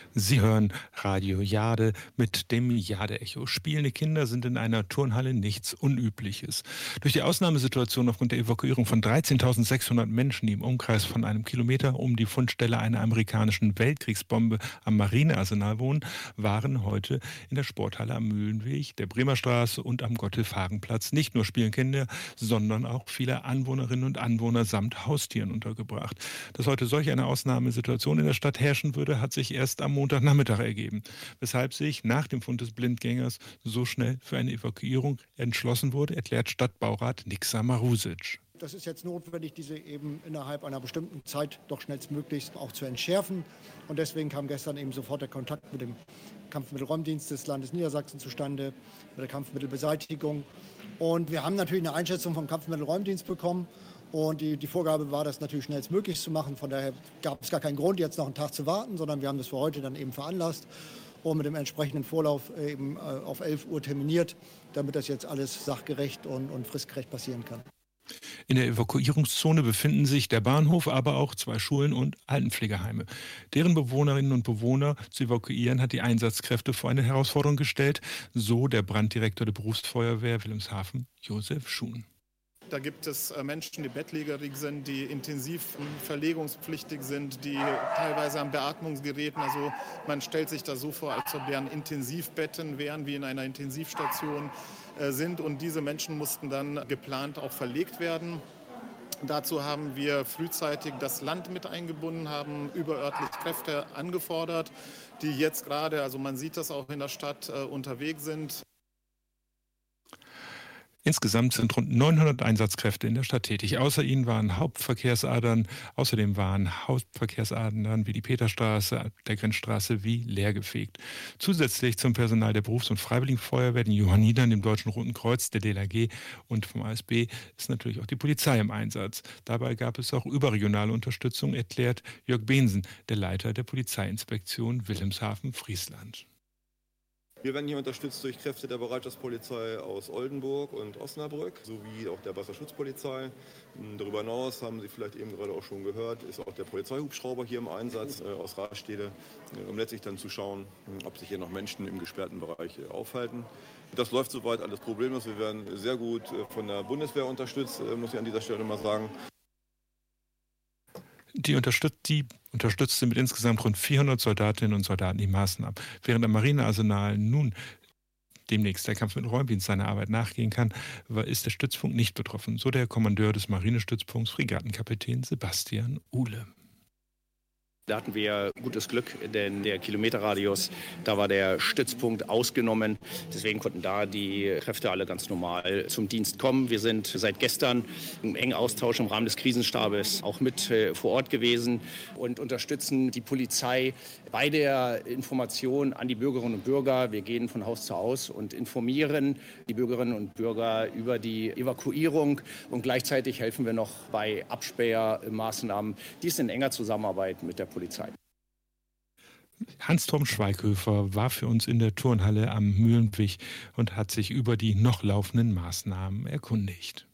Sie hören Radio Jade mit dem Jade-Echo. Spielende Kinder sind in einer Turnhalle nichts Unübliches. Durch die Ausnahmesituation aufgrund der Evakuierung von 13.600 Menschen, die im Umkreis von einem Kilometer um die Fundstelle einer amerikanischen Weltkriegsbombe am Marinearsenal wohnen, waren heute in der Sporthalle am Mühlenweg, der Bremer Straße und am Gotthelf-Hagen-Platz nicht nur spielende Kinder, sondern auch viele Anwohnerinnen und Anwohner samt Haustieren untergebracht. Dass heute solch eine Ausnahmesituation in der Stadt herrschen würde, hat sich erst am Montagnachmittag ergeben, weshalb sich nach dem Fund des Blindgängers so schnell für eine Evakuierung entschlossen wurde, erklärt Stadtbaurat Niksa Marusic. Das ist jetzt notwendig, diese eben innerhalb einer bestimmten Zeit doch schnellstmöglichst auch zu entschärfen. Und deswegen kam gestern eben sofort der Kontakt mit dem Kampfmittelräumdienst des Landes Niedersachsen zustande, mit der Kampfmittelbeseitigung. Und wir haben natürlich eine Einschätzung vom Kampfmittelräumdienst bekommen. Und die Vorgabe war, das natürlich schnellstmöglich zu machen. Von daher gab es gar keinen Grund, jetzt noch einen Tag zu warten, sondern wir haben das für heute dann eben veranlasst und mit dem entsprechenden Vorlauf eben auf 11 Uhr terminiert, damit das jetzt alles sachgerecht und fristgerecht passieren kann. In der Evakuierungszone befinden sich der Bahnhof, aber auch 2 Schulen und Altenpflegeheime. Deren Bewohnerinnen und Bewohner zu evakuieren, hat die Einsatzkräfte vor eine Herausforderung gestellt, so der Branddirektor der Berufsfeuerwehr Wilhelmshaven, Josef Schuhn. Da gibt es Menschen, die bettlägerig sind, die intensiv verlegungspflichtig sind, die teilweise an Beatmungsgeräten, also man stellt sich das so vor, als ob deren Intensivbetten wären, wie in einer Intensivstation sind, und diese Menschen mussten dann geplant auch verlegt werden. Dazu haben wir frühzeitig das Land mit eingebunden, haben überörtlich Kräfte angefordert, die jetzt gerade, also man sieht das auch in der Stadt, unterwegs sind. Insgesamt sind rund 900 Einsatzkräfte in der Stadt tätig. Außerdem waren Hauptverkehrsadern wie die Peterstraße, der Grenzstraße wie leergefegt. Zusätzlich zum Personal der Berufs- und Freiwilligenfeuerwehr, den Johannitern, dem Deutschen Roten Kreuz, der DLRG und vom ASB ist natürlich auch die Polizei im Einsatz. Dabei gab es auch überregionale Unterstützung, erklärt Jörg Behnsen, der Leiter der Polizeiinspektion Wilhelmshaven-Friesland. Wir werden hier unterstützt durch Kräfte der Bereitschaftspolizei aus Oldenburg und Osnabrück sowie auch der Wasserschutzpolizei. Darüber hinaus, haben Sie vielleicht eben gerade auch schon gehört, ist auch der Polizeihubschrauber hier im Einsatz aus Rastede, um letztlich dann zu schauen, ob sich hier noch Menschen im gesperrten Bereich aufhalten. Das läuft soweit alles problemlos. Wir werden sehr gut von der Bundeswehr unterstützt, muss ich an dieser Stelle mal sagen. Die unterstützte mit insgesamt rund 400 Soldatinnen und Soldaten die Maßnahmen. Während am Marinearsenal nun demnächst der Kampfmittelräumdienst seiner Arbeit nachgehen kann, ist der Stützpunkt nicht betroffen, so der Kommandeur des Marinestützpunkts, Fregattenkapitän Sebastian Uhle. Da hatten wir gutes Glück, denn der Kilometerradius, da war der Stützpunkt ausgenommen. Deswegen konnten da die Kräfte alle ganz normal zum Dienst kommen. Wir sind seit gestern im engen Austausch im Rahmen des Krisenstabes auch mit vor Ort gewesen und unterstützen die Polizei bei der Information an die Bürgerinnen und Bürger. Wir gehen von Haus zu Haus und informieren die Bürgerinnen und Bürger über die Evakuierung. Und gleichzeitig helfen wir noch bei Absperrmaßnahmen. Dies in enger Zusammenarbeit mit der Polizei. Hans-Tom Schweighöfer war für uns in der Turnhalle am Mühlenweg und hat sich über die noch laufenden Maßnahmen erkundigt.